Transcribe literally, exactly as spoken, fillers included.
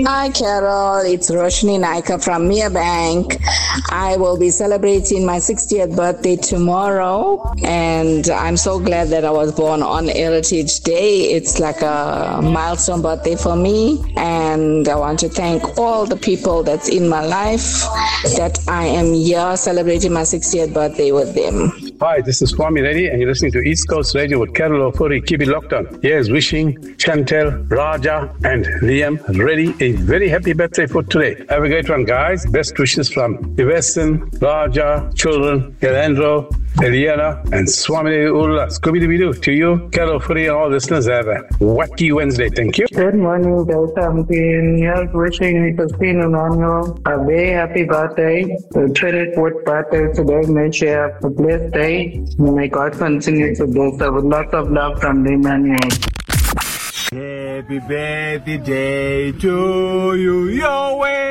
Hi, Carol. It's Roshni Naika from Merebank. I will be celebrating my sixtieth birthday tomorrow, and I'm so glad that I was born on Heritage Day. It's like a milestone birthday for me, and I want to thank all the people that's in my life that I am here celebrating my sixtieth birthday with them. Hi, this is Kwame Reddy, and you're listening to East Coast Radio with Carol Ofori. Keep it locked on. Here's wishing Chantel, Raja, and Liam Reddy a very happy birthday for today. Have a great one, guys. Best wishes from Iveson, Raja, children, Alejandro, Eliana, and Swami Ulla. Scooby-Doo to you, Carol Ofori, and all listeners. Have a wacky Wednesday. Thank you. Good morning, guys. I'm here wishing Christine Emmanuel a very happy birthday. The twenty-fourth birthday today. May she have a blessed day. May God continue to bless her with lots of love from the Emmanuel. Happy birthday to you, your way.